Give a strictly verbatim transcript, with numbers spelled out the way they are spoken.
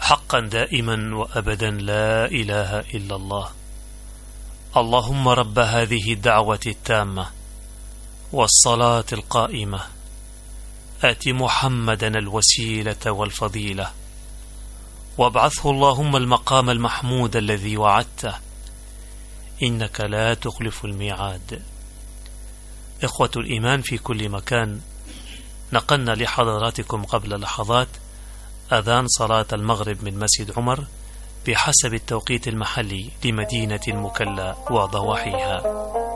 حقا دائما وأبدا لا إله إلا الله. اللهم رب هذه الدعوة التامة والصلاة القائمة آت محمدا الوسيلة والفضيلة وابعثه اللهم المقام المحمود الذي وعدته إنك لا تخلف الميعاد. إخوة الإيمان في كل مكان، نقلنا لحضراتكم قبل لحظات أذان صلاة المغرب من مسجد عمر بحسب التوقيت المحلي لمدينة المكلا وضواحيها.